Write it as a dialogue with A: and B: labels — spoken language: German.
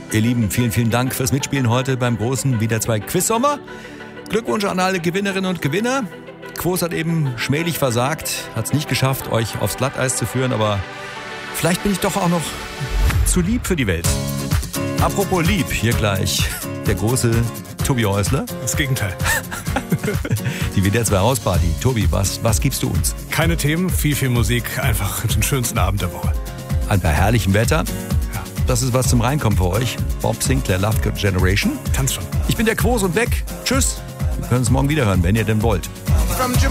A: Ihr Lieben, vielen, vielen Dank fürs Mitspielen heute beim großen Wieder 2 Quiz-Sommer. Glückwunsch an alle Gewinnerinnen und Gewinner. Quos hat eben schmählich versagt, hat es nicht geschafft, euch aufs Glatteis zu führen, aber vielleicht bin ich doch auch noch zu lieb für die Welt. Apropos lieb, hier gleich der große Tobi Häusler.
B: Das Gegenteil.
A: Die WDR 2 Hausparty. Tobi, was gibst du uns?
B: Keine Themen, viel Musik, einfach den schönsten Abend der Woche.
A: Bei herrlichem Wetter.
B: Ja.
A: Das ist was zum Reinkommen für euch. Bob Sinclair, Love Generation.
B: Kannst schon.
A: Ich bin der Quos und weg. Tschüss. Wir können uns morgen wieder hören, wenn ihr denn wollt.